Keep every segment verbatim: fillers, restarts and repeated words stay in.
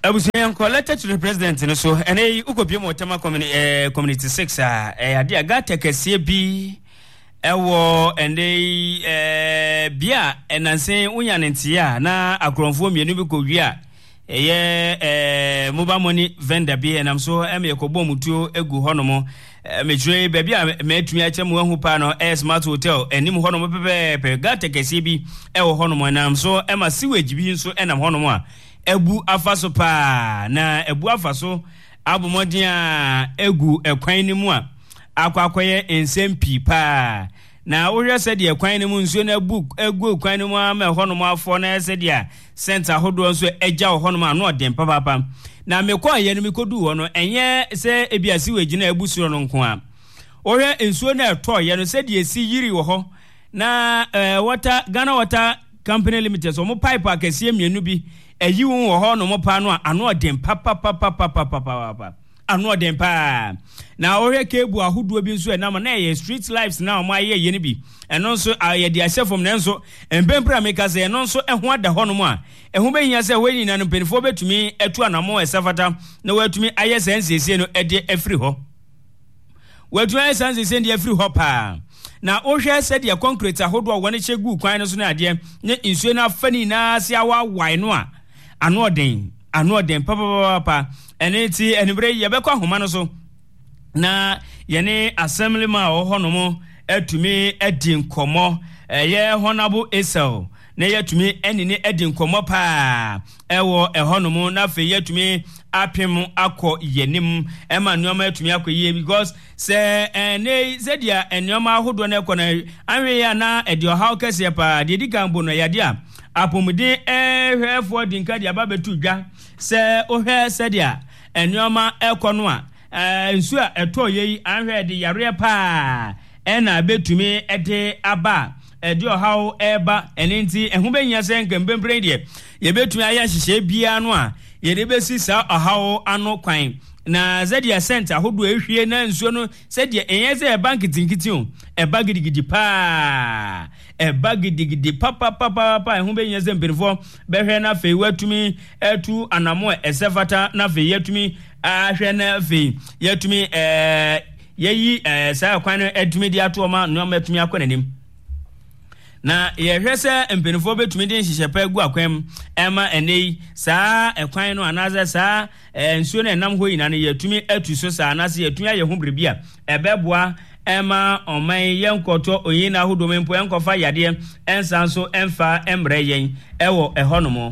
Abusuyan collected to the president and so and a ukopio motama community community six ah eh ade agata kese bi ewo and they eh bia enanse unya ntia na akronfo mienu bi ko wia eye eh mobile money vendor bi enam so em yekobo mutuo egu honomo mejwe baby a metumi achemu ahu pa no eh smart hotel enim honomo pepe gata kese bi ewo honomo enam so ema sewage bi nso enam honomo a ebu afaso pa na ebu afaso abomodin a egu ekwan ni mu a akwakoye ensempi pa na wohwe se de ekwan ni mu nsuo na ebu egu ekwan ni mu a ma hono mu afo na se de a center hodo nso eja hono mu ano den papa papa na mekọ ye ni mekodu ho no enye se ebiasi wegi na ebu suro no nko a wohwe nsuo na eto ye no se de esi yiri wo ho na eh, water Ghana Water Company Limited so mo pipe akese mienu bi eyi won wo ho no mo pa no ano den papa papa papa papa ano den pa na ohwe kebu ahodo bi nso enam na ye street lives na mo aye ye ni bi eno nso aye de asefom na nso embempra meka se eno nso eho ada ho no mo a eho behia se we nyina no penifo betumi etu anamo esafata na watumi aye sensesie no ede afri ho watu aye sensesie de afri ho pa na ohwe se de concrete ahodo a wone chegu kwan no so na ade ne nsuo na fani na se awa wai no a ano den ano den papa papa eneti enibre yebekwa homa no so na yene assemblyman ohonomo atumi edi nkomo eye honorable Esau na yatumi enini edi nkomo pa ewo ehonomo na fe yatumi apem akọ yenim ema nneoma atumi akọyie because se ene zedia enneoma ahodo na ekọ na anwe ya na edi ohaw kese pa de di kan bo no yade a apomudi ehwefo dinka dia babetu dwa se ohwe se dia enneoma ekọ no a nsu a eto yi anhwe de yare pa ena betumi ede aba edi ohaw eba enenti ehun benya se nkembembre de ye betumi aya hihye bia no a ye de besi sa ohaw ano kwan na zedia center ahodo ehwie na nsuo no zedia enye ze bank tinkiti o eba gidigidi pa eba gidigidi papa papa papa ehun benya ze mpirifo behwe na fe watumi etu anamo esefata na fe yatumi ahwe na fe yatumi eh yeyi eh sa kwan no etumi di ato ma no ma etumi akọ na ye hwese empenifo betumi din hihyepa gu akwam ema enei saa ekwan no anaza saa ensuo na enam ho yina no yatumi atu so saa na se yatumi aye ho brebia ebeboa ema oman yenkoto oyina hodo mempo enkofa yade ensanso emfa emre yen ewo ehonomo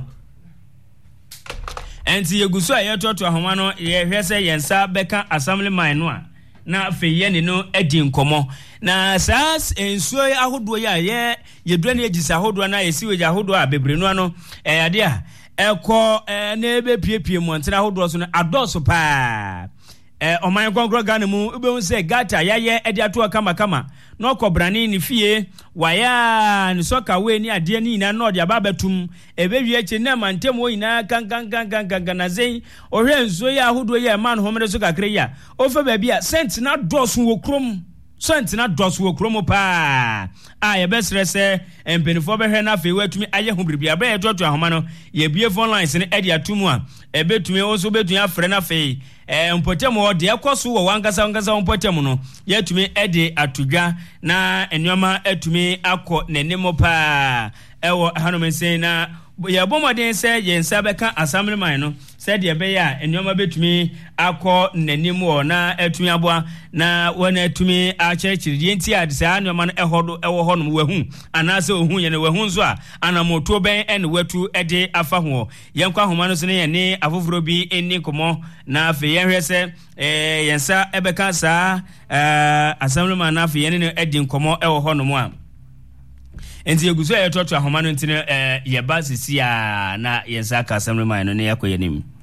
enti yeguso ayetoto ahoma no ye hwese yensa beka assemblyman no a na feye ne no edi nkomo na sas ensuo ahodo ya ye yedua ne agisa ahodo na yesi weja ahodo a bebre no ano e ade a ekọ na ebe piepie mu ntena ahodo so no adoso pa eh oman konkro Ghana mu ube se gata yaye edi ato kama kama na okobrani ni fie waya ni soka we ni ade ni na no de ababatum ebewie eche na mantem wo ina kan kan kan kan kan na zen ohwe nso ya ahodo ya man homre so kakre ya ofa ba bia sent na doso wo krom sent na doso wo krom pa a ye besrese empenifo behwe na fe watumi aye ho bribia ba ye toto ahoma no ye bie phone lines ni edi atumu a ebetumi oso betumi afre na fe eh mpotemo de ekoso wo wangasa wangasa mpotemo no yatumi ede atudwa na enwama atumi akọ nenemo pa ewo hanomense na ya bomoden se yensa beka assemblyman no se de be ya enwama betumi akọ nenemo na atumi aboa na wona atumi achechiri enti adise anwama no ehodo ewo hono wehu anase ohun ye ne wehu nso a anamoto ben ene watu ede afa ho yenkwa ahoma no so ne ye ne afoforo bi eni komo na afi yenhwese eh yensa ebeka sa eh assemblyman na afi yene ne edi nkomo ewo hono mo a enti eguso ye toto ahoma no ntine eh yeba sisi a na yensa ka assemblyman no ne yakoyenim